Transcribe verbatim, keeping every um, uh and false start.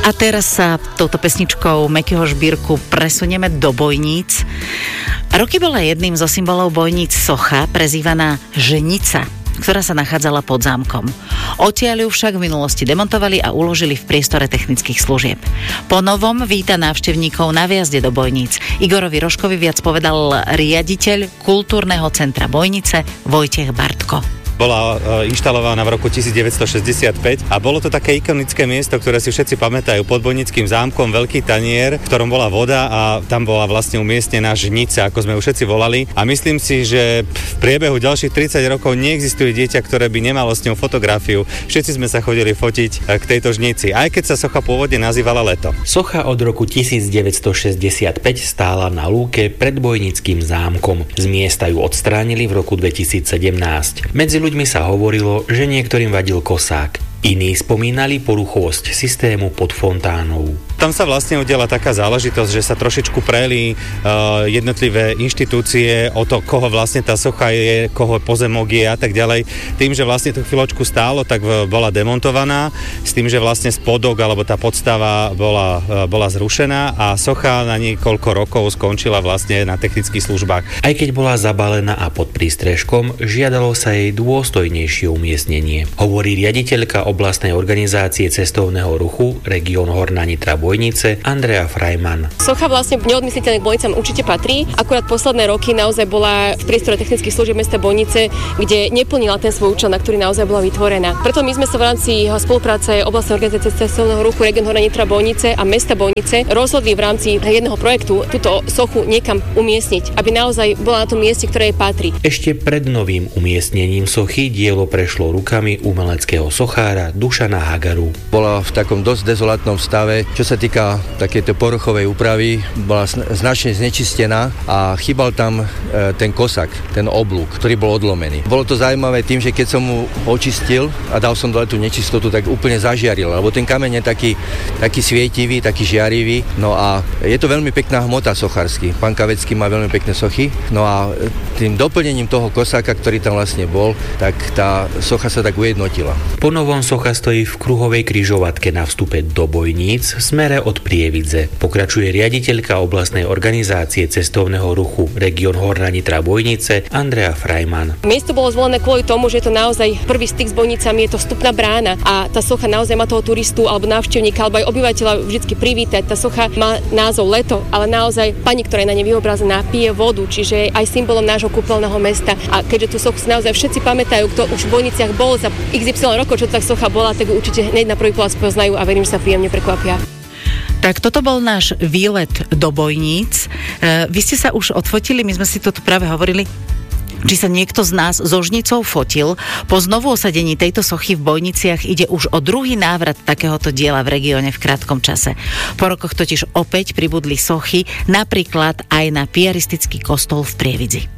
A teraz sa touto pesničkou Mekyho Žbírku presunieme do Bojníc. Roky bola jedným zo symbolov Bojníc socha, prezývaná Ženica, ktorá sa nachádzala pod zámkom. Odtiaľ ju však v minulosti demontovali a uložili v priestore technických služieb. Po novom víta návštevníkov na vjazde do Bojníc. Igorovi Rožkovi viac povedal riaditeľ Kultúrneho centra Bojnice Vojtech Bartko. Bola inštalovaná v roku devätnásťstošesťdesiatpäť a bolo to také ikonické miesto, ktoré si všetci pamätajú, pod Bojnickým zámkom, veľký tanier, v ktorom bola voda a tam bola vlastne umiestnená žnica, ako sme ju všetci volali. A myslím si, že v priebehu ďalších tridsať rokov neexistuje dieťa, ktoré by nemalo s ňou fotografiu. Všetci sme sa chodili fotiť k tejto žnici, aj keď sa socha pôvodne nazývala Leto. Socha od roku devätnásťstošesťdesiatpäť stála na lúke pred Bojnickým zámkom. Z miesta ju odstránili v roku dvetisícsedemnásť. Medzi ľuďmi sa hovorilo, že niektorým vadil kosák. Iní spomínali poruchovosť systému pod fontánou. Tam sa vlastne udiala taká záležitosť, že sa trošičku preli uh, jednotlivé inštitúcie o to, koho vlastne tá socha je, koho pozemok je a tak ďalej. Tým, že vlastne tú chvíľočku stálo, tak bola demontovaná, s tým, že vlastne spodok alebo tá podstava bola, uh, bola zrušená a socha na niekoľko rokov skončila vlastne na technických službách. Aj keď bola zabalená a pod prístrežkom, žiadalo sa jej dôstojnejšie umiestnenie. Hovorí riaditeľka oblastnej organizácie cestovného ruchu Región Horná Nitra Bojnice Andrea Frajman. Socha vlastne neodmysliteľne k Bojnicám určite patrí. Akurát posledné roky naozaj bola v priestore technických služieb mesta Bojnice, kde neplnila ten svoj účel, na ktorý naozaj bola vytvorená. Preto my sme sa v rámci spolupráce oblastnej organizácie cestovného ruchu Región Horná Nitra Bojnice a mesta Bojnice rozhodli v rámci jedného projektu túto sochu niekam umiestniť, aby naozaj bola na tom mieste, ktoré jej patrí. Ešte pred novým umiestnením sochy dielo prešlo rukami umeleckého sochára Dušana Hagaru. Bola v takom dosť dezolátnom stave, čo sa týka takéto povrchovej úpravy, bola značne znečistená a chýbal tam e, ten kosak, ten oblúk, ktorý bol odlomený. Bolo to zaujímavé tým, že keď som mu očistil a dal som dole tú nečistotu, tak úplne zažiaril, lebo ten kameň je taký, taký svietivý, taký žiarivý. No a je to veľmi pekná hmota sochársky. Pán Kavecký má veľmi pekné sochy. No a tým doplnením toho kosáka, ktorý tam vlastne bol, tak tá socha sa tak ujednotila. Po novom socha stojí v kruhovej križovatke na vstupe do Bojníc v smere od Prievidze. Pokračuje riaditeľka oblastnej organizácie cestovného ruchu Región Horná Nitra Bojnice Andrea Frajman. Miesto bolo zvolené kvôli tomu, že je to naozaj prvý styk s Bojnicami, je to vstupná brána a tá socha naozaj má toho turistu alebo návštevníka alebo aj obyvateľa vždy privítať. Tá socha má názov Leto, ale naozaj pani, ktorá je na nej vyobrazená, pije vodu, čiže aj symbolom nášho kúpeľného mesta. A keďže tú sochu si naozaj všetci pamätajú, kto už v Bojniciach bol za iks ypsilon rokov, čo tá socha bola, tak ju určite hneď na prvý pohľad spoznajú a verím, že sa príjemne prekvapia. Tak toto bol náš výlet do Bojníc. E, vy ste sa už odfotili, my sme si to tu práve hovorili, či sa niekto z nás so žnicou fotil. Po znovu osadení tejto sochy v Bojniciach ide už o druhý návrat takéhoto diela v regióne v krátkom čase. Po rokoch totiž opäť pribudli sochy, napríklad aj na piaristický kostol v Prievidzi.